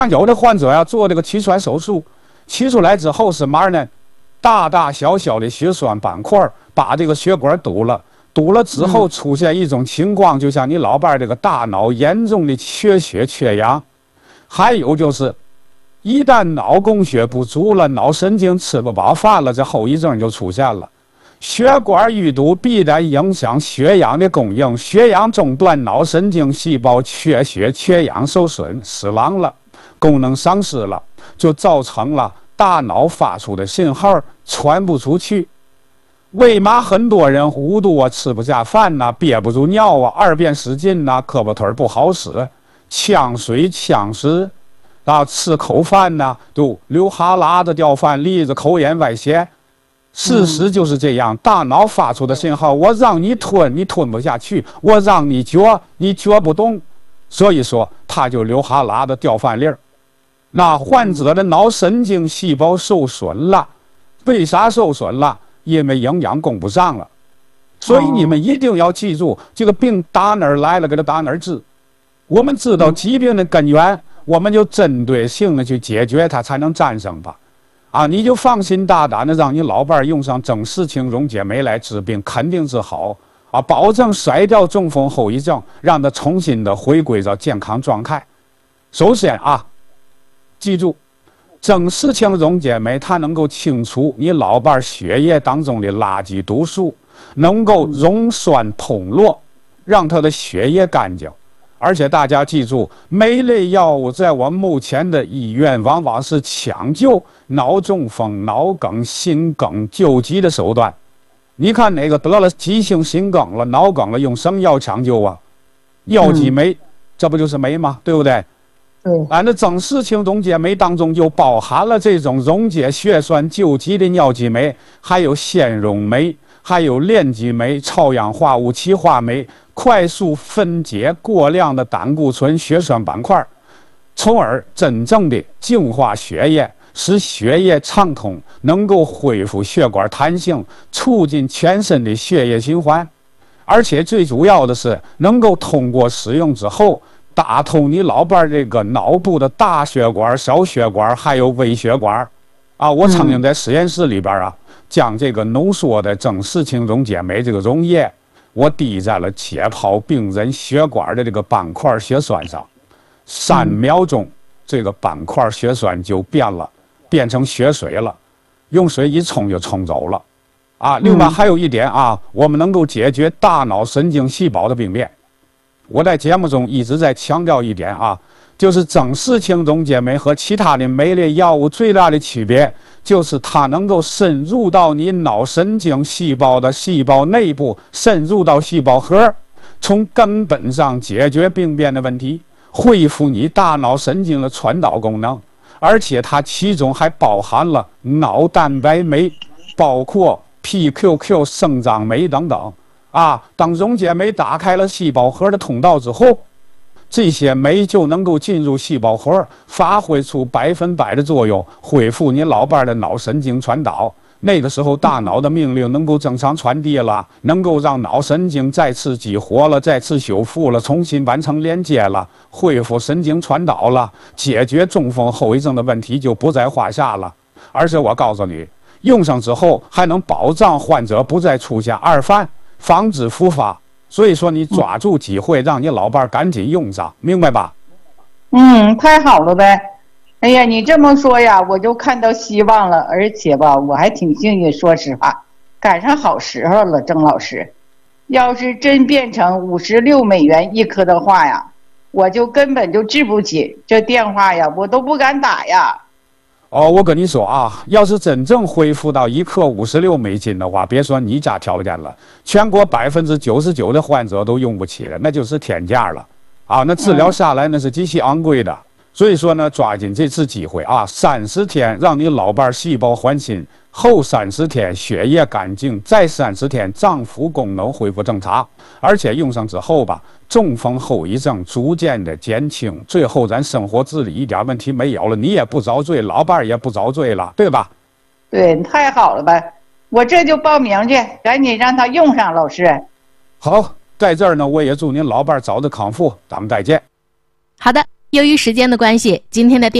有的患者呀做这个取栓手术，取出来之后是嘛呢？大大小小的血栓板块把这个血管堵了，堵了之后出现一种情况，就像你老伴这个大脑严重的缺血缺氧。还有就是，一旦脑供血不足了，脑神经吃不饱饭了，这后遗症就出现了。血管淤堵必然影响血氧的供应，血氧中断，脑神经细胞缺血缺氧受损，死亡了，功能丧失了，就造成了大脑发出的信号传不出去。为嘛很多人糊涂啊，吃不下饭呐、憋不住尿啊，二便失禁呐、胳膊腿不好使，呛水呛食啊，吃口饭呐、都流哈喇子掉饭粒子，口眼外泄。事实就是这样，大脑发出的信号，我让你吞，你吞不下去；我让你嚼，你嚼不动。所以说，他就流哈喇子掉饭粒儿。那患者的脑神经细胞受损了，为啥受损了？因为营养供不上了。所以你们一定要记住，这个病打哪儿来了，给它打哪儿治。我们知道疾病的根源，我们就针对性的去解决它，才能战胜吧。啊，你就放心大胆的让你老伴用上正视青溶解酶来治病，肯定治好啊，保证甩掉中风后遗症，让他重新的回归到健康状态。首先啊，记住，正视青溶解酶它能够清除你老伴血液当中的垃圾毒素，能够溶栓通络，让他的血液干净。而且大家记住，酶类药物在我们目前的医院往往是抢救脑中风、脑梗、心梗救急的手段。你看哪个得了急性心梗了、脑梗了，用什么药抢救啊？药剂酶，这不就是酶吗？对不对？那正视青溶解酶当中就包含了这种溶解血栓救急的尿剂酶，还有纤溶酶，还有链基酶、超氧化物歧化酶，快速分解过量的胆固醇血栓板块，从而真正的净化血液，使血液畅通，能够恢复血管弹性，促进全身的血液循环。而且最主要的是，能够通过使用之后，打通你老伴这个脑部的大血管、小血管，还有微血管。啊，我曾经在实验室里边啊，将这个浓缩的正视青溶解酶这个溶液，我滴在了解剖病人血管的这个斑块血栓上，3秒钟，这个斑块血栓就变了，变成血水了，用水一冲就冲走了。啊，另外还有一点啊，我们能够解决大脑神经细胞的病变。我在节目中一直在强调一点啊，就是正视青溶解酶和其他的酶类药物最大的区别，就是它能够深入到你脑神经细胞的细胞内部，深入到细胞核，从根本上解决病变的问题，恢复你大脑神经的传导功能。而且它其中还包含了脑蛋白酶，包括 PQQ 生长酶等等。啊，当溶解酶打开了细胞核的通道之后，这些酶就能够进入细胞核，发挥出100%的作用，恢复你老伴的脑神经传导。那个时候，大脑的命令能够正常传递了，能够让脑神经再次激活了，再次修复了，重新完成连接了，恢复神经传导了，解决中风后遗症的问题就不在话下了。而且我告诉你，用上之后还能保障患者不再出现二犯，防止复发。所以说你抓住机会，让你老伴赶紧用上，明白吧？ 太好了呗。哎呀，你这么说呀，我就看到希望了。而且吧，我还挺幸运，说实话，赶上好时候了，郑老师。要是真变成56美元一颗的话呀，我就根本就治不起，这电话呀，我都不敢打呀。 哦，我跟你说啊，要是真正恢复到1克56美金的话，别说你家条件了，全国99%的患者都用不起了，那就是天价了啊！那治疗下来那是极其昂贵的。所以说呢，抓紧这次机会啊，30天让你老伴细胞换新，后30天血液干净，再30天脏腑功能恢复正常，而且用上之后吧，中风后遗症逐渐的减轻，最后咱生活自理一点问题没有了，你也不遭罪，老伴也不遭罪了，对吧？ 对，太好了吧！我这就报名去，赶紧让他用上，老师。 好，在这儿呢，我也祝您老伴早日康复，咱们再见。 好的。 由于时间的关系，今天的